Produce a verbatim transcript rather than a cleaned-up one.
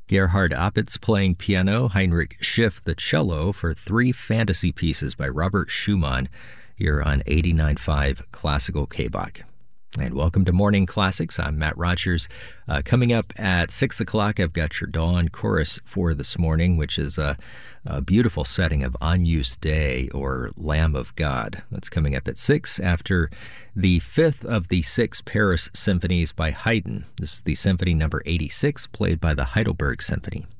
Gerhard Appitz playing piano, Heinrich Schiff the cello for three fantasy pieces by Robert Schumann here on eighty-nine point five Classical K-Bach. And welcome to Morning Classics. I'm Matt Rogers. Uh, coming up at six o'clock, I've got your dawn chorus for this morning, which is a, a beautiful setting of Agnus Dei, or Lamb of God. That's coming up at six after the fifth of the six Paris symphonies by Haydn. This is the symphony number eighty-six, played by the Heidelberg Symphony.